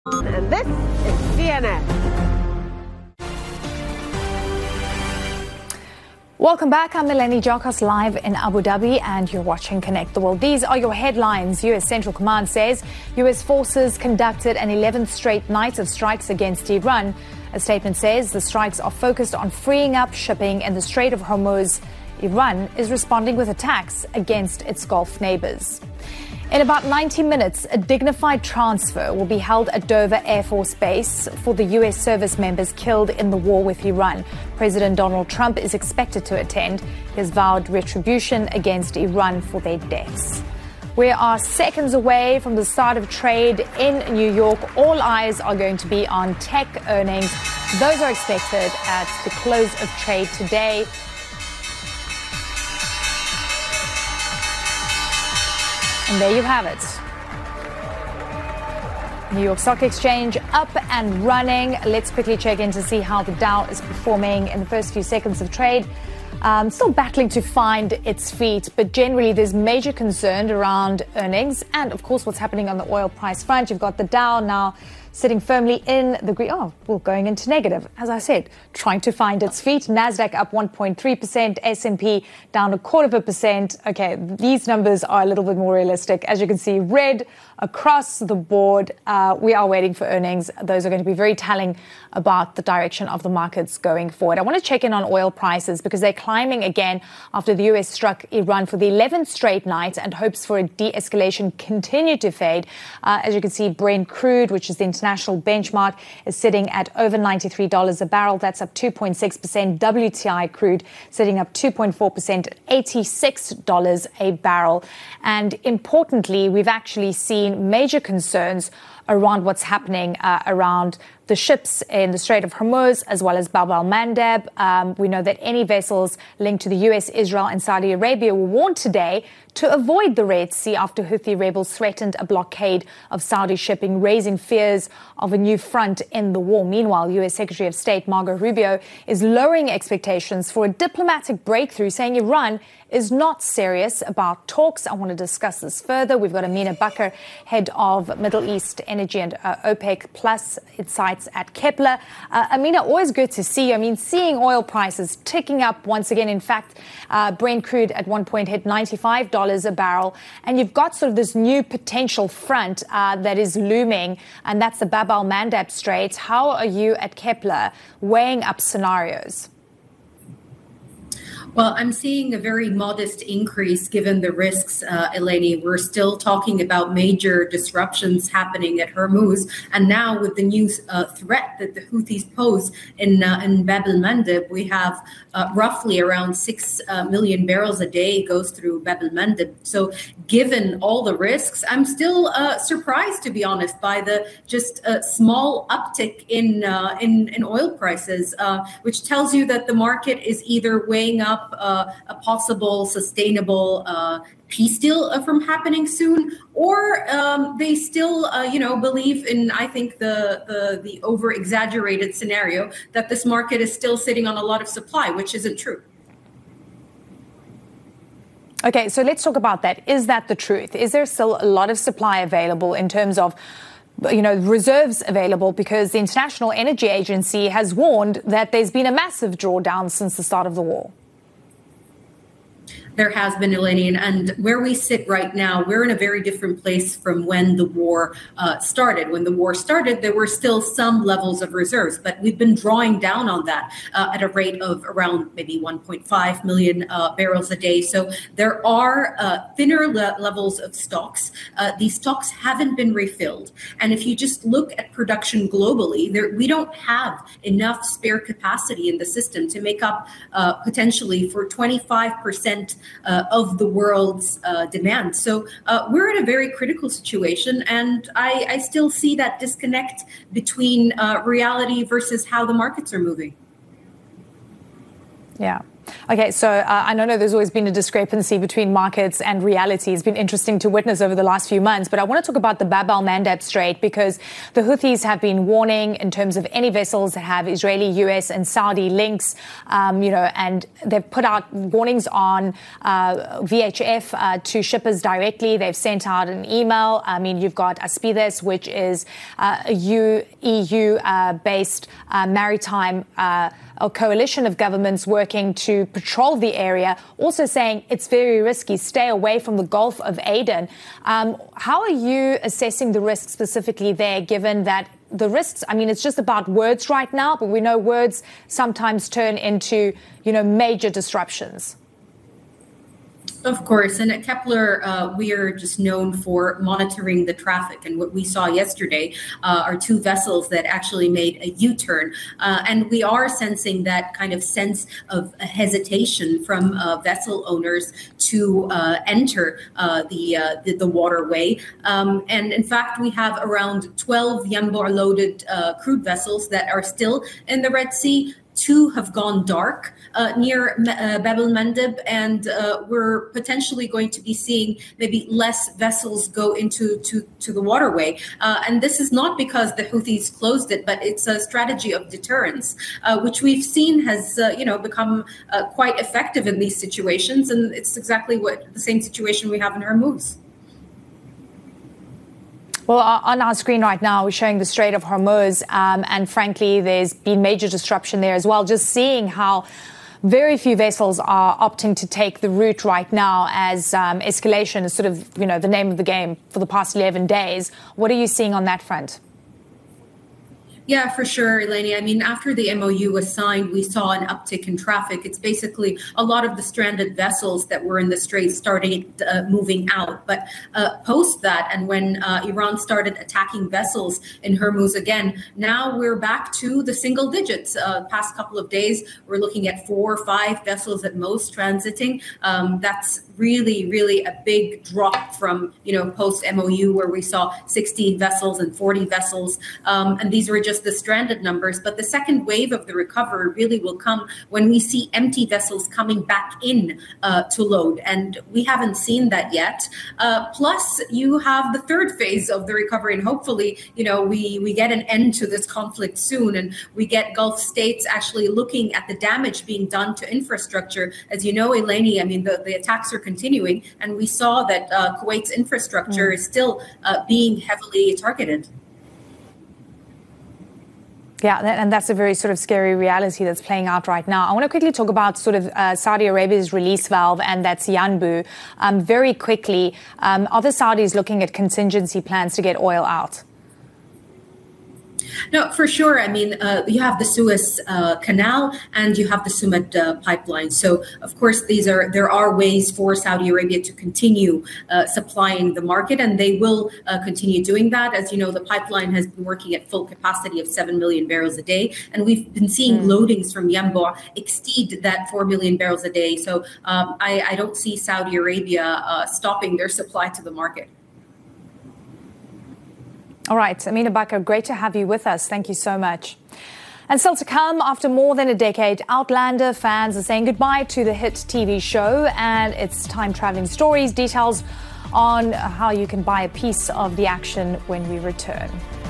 And this is CNN. Welcome back. I'm Melanie Jocos live in Abu Dhabi and you're watching Connect the World. These are your headlines. U.S. Central Command says U.S. forces conducted an 11th straight night of strikes against Iran. A statement says the strikes are focused on freeing up shipping in the Strait of Hormuz. Iran is responding with attacks against its Gulf neighbors. In about 90 minutes, a dignified transfer will be held at Dover Air Force Base for the U.S. service members killed in the war with Iran. President Donald Trump is expected to attend. He has vowed retribution against Iran for their deaths. We are seconds away from the start of trade in New York. All eyes are going to be on tech earnings. Those are expected at the close of trade today. And there you have it. New York Stock Exchange up and running. Let's quickly check in to see how the Dow is performing in the first few seconds of trade. Still battling to find its feet, but generally there's major concern around earnings and, of course, what's happening on the oil price front. You've got the Dow now sitting firmly in the green. Going into negative. As I said, trying to find its feet. NASDAQ up 1.3%, S&P down 0.25%. Okay, these numbers are a little bit more realistic. As you can see, red across the board. We are waiting for earnings. Those are going to be very telling about the direction of the markets going forward. I want to check in on oil prices because they're climbing again after the U.S. struck Iran for the 11th straight night and hopes for a de-escalation continue to fade. As you can see, Brent crude, which is the international benchmark, is sitting at over $93 a barrel. That's up 2.6%. WTI crude sitting up 2.4% at $86 a barrel. And importantly, we've actually seen major concerns around what's happening around the ships in the Strait of Hormuz, as well as Bab al-Mandeb. We know that any vessels linked to the U.S., Israel and Saudi Arabia were warned today to avoid the Red Sea after Houthi rebels threatened a blockade of Saudi shipping, raising fears of a new front in the war. Meanwhile, U.S. Secretary of State Marco Rubio is lowering expectations for a diplomatic breakthrough, saying Iran is not serious about talks. I want to discuss this further. We've got Amina Bakr, head of Middle East Energy and OPEC Plus Insights at Kepler. Amina, always good to see you. I mean, seeing oil prices ticking up once again. In fact, Brent crude at one point hit $95 a barrel. And you've got sort of this new potential front that is looming, and that's the Bab al-Mandeb Strait. How are you at Kepler weighing up scenarios? Well, I'm seeing a very modest increase given the risks, Eleni. We're still talking about major disruptions happening at Hormuz. And now with the new threat that the Houthis pose in Bab al-Mandeb, we have roughly around 6 million barrels a day goes through Bab al-Mandeb. So given all the risks, I'm still surprised, to be honest, by the just small uptick in oil prices, which tells you that the market is either weighing up a possible sustainable peace deal from happening soon, or they still, believe in, I think, the over-exaggerated scenario that this market is still sitting on a lot of supply, which isn't true. Okay, so let's talk about that. Is that the truth? Is there still a lot of supply available in terms of reserves available? Because the International Energy Agency has warned that there's been a massive drawdown since the start of the war. There has been, Eleni, and where we sit right now, we're in a very different place from when the war started. When the war started, there were still some levels of reserves, but we've been drawing down on that at a rate of around maybe 1.5 million barrels a day. So there are thinner levels of stocks. These stocks haven't been refilled. And if you just look at production globally, we don't have enough spare capacity in the system to make up potentially for 25% of the world's demand. So we're in a very critical situation, and I still see that disconnect between reality versus how the markets are moving. Yeah. Okay, so I know there's always been a discrepancy between markets and reality. It's been interesting to witness over the last few months. But I want to talk about the Bab el-Mandeb Strait, because the Houthis have been warning in terms of any vessels that have Israeli, US and Saudi links, and they've put out warnings on VHF to shippers directly. They've sent out an email. I mean, you've got Aspides, which is a EU-based maritime a coalition of governments working to patrol the area, also saying it's very risky, stay away from the Gulf of Aden. How are you assessing the risks specifically there, given that the risks, I mean, it's just about words right now, but we know words sometimes turn into, major disruptions. Of course. And at Kepler, we are just known for monitoring the traffic. And what we saw yesterday are two vessels that actually made a U-turn. And we are sensing that kind of sense of hesitation from vessel owners to enter the waterway. And in fact, we have around 12 Yanbu-loaded crude vessels that are still in the Red Sea. 2 have gone dark near Bab el-Mandeb, and we're potentially going to be seeing maybe less vessels go into the waterway. And this is not because the Houthis closed it, but it's a strategy of deterrence, which we've seen has become quite effective in these situations. And it's exactly the same situation we have in Hormuz. Well, on our screen right now, we're showing the Strait of Hormuz, and frankly, there's been major disruption there as well. Just seeing how very few vessels are opting to take the route right now, as escalation is sort of, the name of the game for the past 11 days. What are you seeing on that front? Yeah, for sure, Eleni. I mean, after the MOU was signed, we saw an uptick in traffic. It's basically a lot of the stranded vessels that were in the Strait started moving out. But post that, and when Iran started attacking vessels in Hormuz again, now we're back to the single digits. Past couple of days, we're looking at 4 or 5 vessels at most transiting. That's really a big drop from, post MOU, where we saw 16 vessels and 40 vessels. And these were just the stranded numbers. But the second wave of the recovery really will come when we see empty vessels coming back in to load. And we haven't seen that yet. Plus, you have the third phase of the recovery. And hopefully, we get an end to this conflict soon. And we get Gulf states actually looking at the damage being done to infrastructure. As you know, Eleni, I mean, the attacks are continuing. And we saw that Kuwait's infrastructure is still being heavily targeted. Yeah, and that's a very sort of scary reality that's playing out right now. I want to quickly talk about sort of Saudi Arabia's release valve, and that's Yanbu. Very quickly, are the Saudis looking at contingency plans to get oil out? No, for sure. I mean, you have the Suez Canal and you have the Sumed pipeline. So, of course, there are ways for Saudi Arabia to continue supplying the market, and they will continue doing that. As you know, the pipeline has been working at full capacity of 7 million barrels a day, and we've been seeing loadings from Yanbu exceed that 4 million barrels a day. So I don't see Saudi Arabia stopping their supply to the market. All right, Amina Bakr, great to have you with us. Thank you so much. And still to come, after more than a decade, Outlander fans are saying goodbye to the hit TV show, and it's time traveling stories, details on how you can buy a piece of the action when we return.